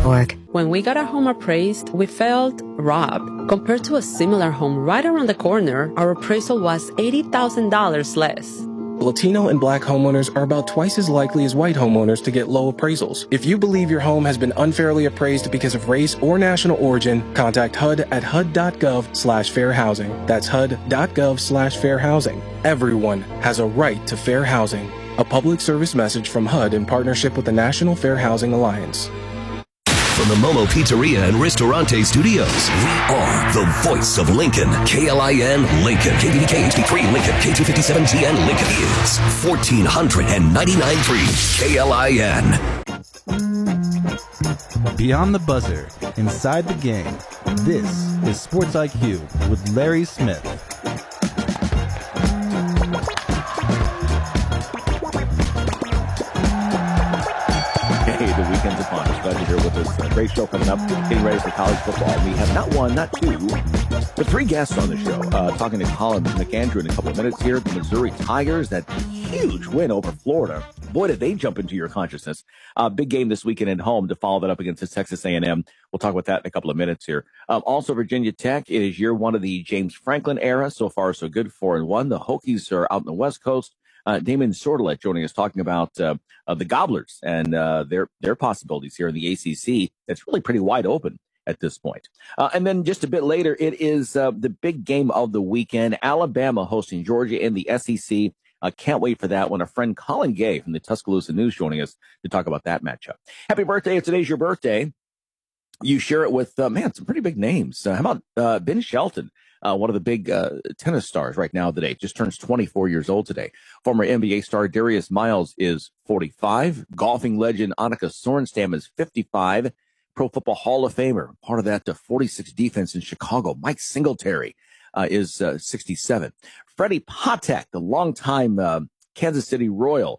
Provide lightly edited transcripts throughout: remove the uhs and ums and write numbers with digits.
When we got our home appraised, we felt robbed. Compared to a similar home right around the corner, our appraisal was $80,000 less. Latino and Black homeowners are about twice as likely as white homeowners to get low appraisals. If you believe your home has been unfairly appraised because of race or national origin, contact HUD at HUD.gov/fair housing. That's HUD.gov/fair housing. Everyone has a right to fair housing. A public service message from HUD in partnership with the National Fair Housing Alliance. From the Momo Pizzeria and Ristorante Studios, we are the voice of Lincoln. KLIN Lincoln. KBDK HD3 Lincoln. K257GN Lincoln is 1499.3 KLIN. Beyond the buzzer, inside the game, this is Sports IQ with Larry Smith. The weekend's upon us. Glad you're here with us. Great show coming up. Getting ready for college football. We have not one, not two, but three guests on the show. Talking to Colin McAndrew in a couple of minutes here. The Missouri Tigers, that huge win over Florida. Boy, did they jump into your consciousness. Big game this weekend at home to follow that up against Texas A&M. We'll talk about that in a couple of minutes here. Also, Virginia Tech, it is year one of the James Franklin era. So far, so good, 4-1. The Hokies are out on the West Coast. Damon Sordelet joining us, talking about the Gobblers and their possibilities here in the ACC. That's really pretty wide open at this point. And then just a bit later, it is the big game of the weekend. Alabama hosting Georgia in the SEC. Can't wait for that one. Our friend Colin Gay from the Tuscaloosa News joining us to talk about that matchup. Happy birthday. If today's your birthday, you share it with, some pretty big names. How about Ben Shelton? One of the big tennis stars right now today, just turns 24 years old today. Former NBA star Darius Miles is 45. Golfing legend Annika Sorenstam is 55. Pro Football Hall of Famer, part of that 46 defense in Chicago, Mike Singletary is 67. Freddie Patek, the longtime Kansas City Royal,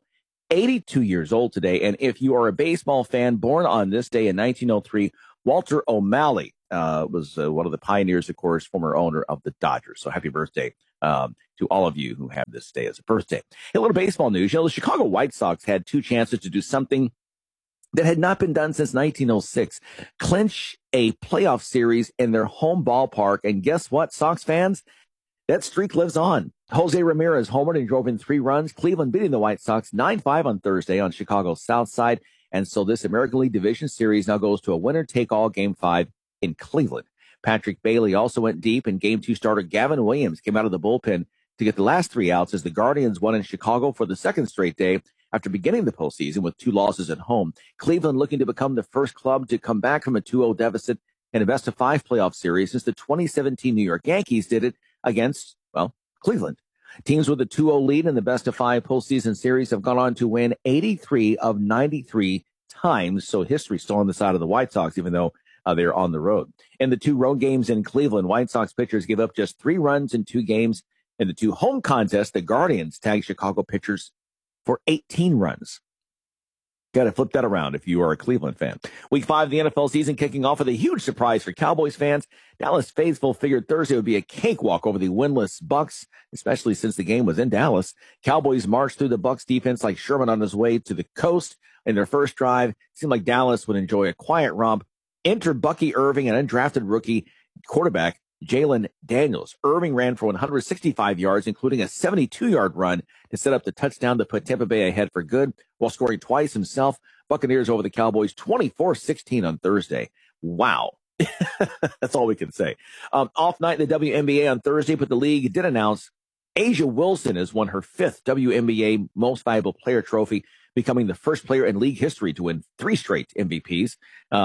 82 years old today. And if you are a baseball fan, born on this day in 1903, Walter O'Malley was one of the pioneers, of course, former owner of the Dodgers. So happy birthday to all of you who have this day as a birthday. A little baseball news. The Chicago White Sox had two chances to do something that had not been done since 1906, clinch a playoff series in their home ballpark. And guess what, Sox fans? That streak lives on. Jose Ramirez homered and drove in 3 runs. Cleveland beating the White Sox 9-5 on Thursday on Chicago's South Side. And so this American League Division Series now goes to a winner-take-all Game 5 in Cleveland. Patrick Bailey also went deep, and Game 2 starter Gavin Williams came out of the bullpen to get the last 3 outs as the Guardians won in Chicago for the second straight day after beginning the postseason with 2 losses at home. Cleveland looking to become the first club to come back from a 2-0 deficit in a best-of-5 playoff series since the 2017 New York Yankees did it against, Cleveland. Teams with a 2-0 lead in the best-of-5 postseason series have gone on to win 83 of 93 times, so history's still on the side of the White Sox, even though they're on the road. In the 2 road games in Cleveland, White Sox pitchers gave up just 3 runs in 2 games. In the 2 home contests, the Guardians tagged Chicago pitchers for 18 runs. Got to flip that around if you are a Cleveland fan. Week 5 of the NFL season kicking off with a huge surprise for Cowboys fans. Dallas faithful figured Thursday would be a cakewalk over the winless Bucs, especially since the game was in Dallas. Cowboys marched through the Bucs defense like Sherman on his way to the coast in their first drive. Seemed like Dallas would enjoy a quiet romp. Enter Bucky Irving and undrafted rookie quarterback Jalen Daniels. Irving ran for 165 yards, including a 72-yard run to set up the touchdown to put Tampa Bay ahead for good, while scoring twice himself. Buccaneers over the Cowboys 24-16 on Thursday. Wow. That's all we can say. Off night in the WNBA on Thursday, but the league did announce A'ja Wilson has won her 5th WNBA Most Valuable Player trophy, becoming the first player in league history to win 3 straight MVPs.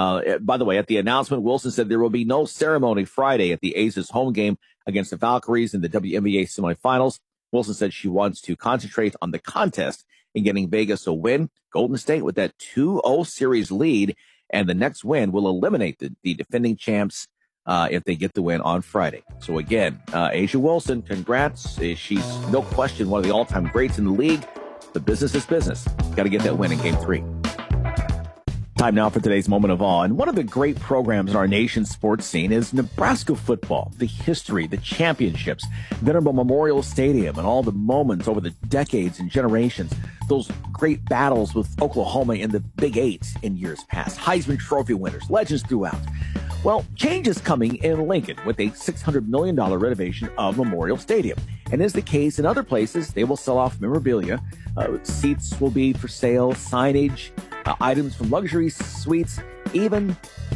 By the way, at the announcement, Wilson said there will be no ceremony Friday at the Aces home game against the Valkyries in the WNBA semifinals. Wilson said she wants to concentrate on the contest and getting Vegas a win. Golden State with that 2-0 series lead, and the next win will eliminate the defending champs if they get the win on Friday. So again, A'ja Wilson, congrats. She's no question one of the all-time greats in the league. The business is business. Got to get that win in Game 3. Time now for today's Moment of Awe. And one of the great programs in our nation's sports scene is Nebraska football. The history, the championships, Venerable Memorial Stadium, and all the moments over the decades and generations. Those great battles with Oklahoma in the Big Eight in years past. Heisman Trophy winners, legends throughout. Well, change is coming in Lincoln with a $600 million renovation of Memorial Stadium. And as the case in other places, they will sell off memorabilia. Seats will be for sale, signage, items from luxury suites, even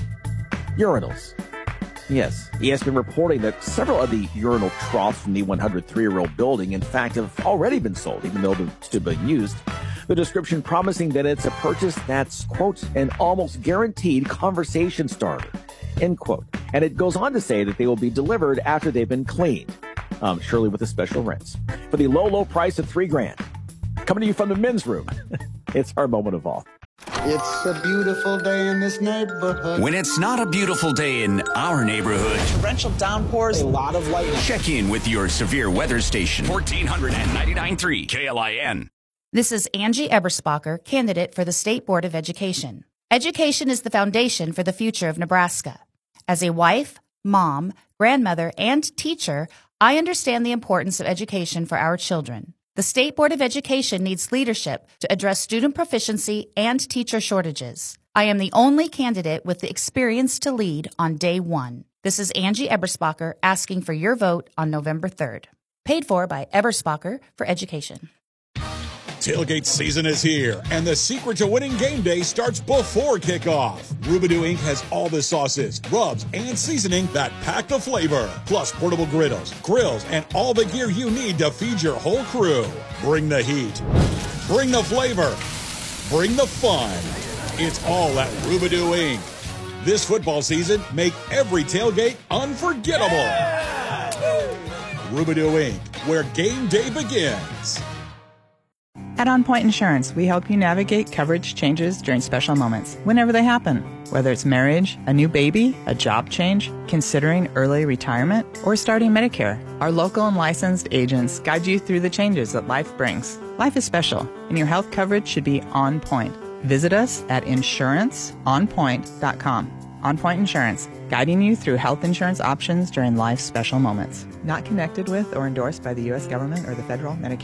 urinals. Yes, ESPN reporting that several of the urinal troughs from the 103-year-old building, in fact, have already been sold, even though they're still being used. The description promising that it's a purchase that's, quote, an almost guaranteed conversation starter, end quote. And it goes on to say that they will be delivered after they've been cleaned, surely with a special rinse, for the low, low price of $3,000. Coming to you from the men's room, it's our Moment of Awe. It's a beautiful day in this neighborhood. When it's not a beautiful day in our neighborhood. Torrential downpours, a lot of lightning. Check in with your severe weather station. 1499.3 KLIN. This is Angie Eberspacher, candidate for the State Board of Education. Education is the foundation for the future of Nebraska. As a wife, mom, grandmother, and teacher, I understand the importance of education for our children. The State Board of Education needs leadership to address student proficiency and teacher shortages. I am the only candidate with the experience to lead on day one. This is Angie Eberspacher asking for your vote on November 3rd. Paid for by Eberspacher for Education. Tailgate season is here, and the secret to winning game day starts before kickoff. Rubidou Inc. has all the sauces, rubs, and seasoning that pack the flavor, plus portable griddles, grills, and all the gear you need to feed your whole crew. Bring the heat, bring the flavor, bring the fun. It's all at Rubidou Inc. This football season, make every tailgate unforgettable. Yeah! Rubidou Inc., where game day begins. At On Point Insurance, we help you navigate coverage changes during special moments, whenever they happen. Whether it's marriage, a new baby, a job change, considering early retirement, or starting Medicare, our local and licensed agents guide you through the changes that life brings. Life is special, and your health coverage should be on point. Visit us at insuranceonpoint.com. On Point Insurance, guiding you through health insurance options during life's special moments. Not connected with or endorsed by the U.S. government or the federal Medicare.